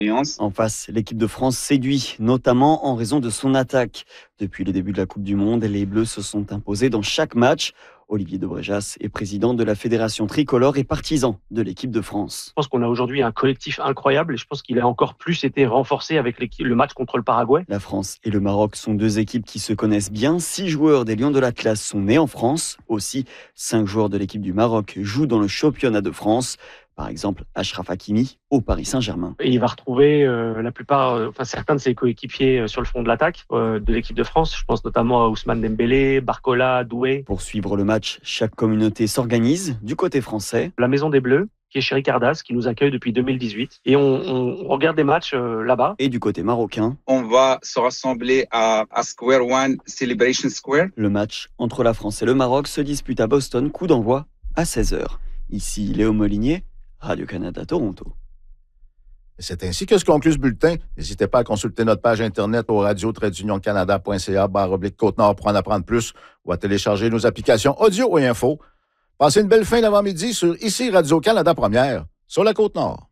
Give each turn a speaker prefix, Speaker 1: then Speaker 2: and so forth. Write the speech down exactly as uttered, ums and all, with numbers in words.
Speaker 1: En face, l'équipe de France séduit, notamment en raison de son attaque. Depuis le début de la Coupe du Monde, les Bleus se sont imposés dans chaque match. Olivier de Bréjas est président de la Fédération tricolore et partisan de l'équipe de France.
Speaker 2: Je pense qu'on a aujourd'hui un collectif incroyable et je pense qu'il a encore plus été renforcé avec le match contre le Paraguay.
Speaker 1: La France et le Maroc sont deux équipes qui se connaissent bien. Six joueurs des Lions de l'Atlas sont nés en France. Aussi, cinq joueurs de l'équipe du Maroc jouent dans le championnat de France. Par exemple, Achraf Hakimi au Paris Saint-Germain.
Speaker 2: Et il va retrouver euh, la plupart, euh, enfin certains de ses coéquipiers euh, sur le front de l'attaque euh, de l'équipe de France. Je pense notamment à Ousmane Dembélé, Barcola, Doué.
Speaker 1: Pour suivre le match, chaque communauté s'organise. Du côté français,
Speaker 2: la Maison des Bleus, qui est chez Ricardas, qui nous accueille depuis deux mille dix-huit. Et on, on regarde des matchs euh, là-bas.
Speaker 1: Et du côté marocain,
Speaker 3: on va se rassembler à, à Square One, Celebration Square.
Speaker 1: Le match entre la France et le Maroc se dispute à Boston, coup d'envoi à seize heures. Ici Léo Molinier, Radio-Canada Toronto.
Speaker 4: C'est ainsi que se conclut ce bulletin. N'hésitez pas à consulter notre page Internet au radio tiret union canada point c a barre oblique Côte-Nord pour en apprendre plus ou à télécharger nos applications audio et info. Passez une belle fin d'avant-midi sur ici Radio-Canada Première, sur la Côte-Nord.